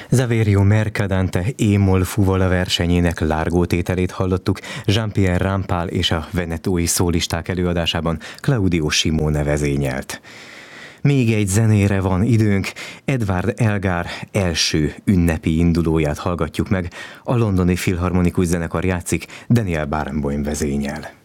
Saverio Mercadante e-moll fuvola versenyének lárgótételét hallottuk Jean-Pierre Rampal és a venetói szólisták előadásában Claudio Simone vezényelt. Még egy zenére van időnk, Edward Elgar első ünnepi indulóját hallgatjuk meg, a londoni filharmonikus zenekar játszik, Daniel Barenboim vezényel.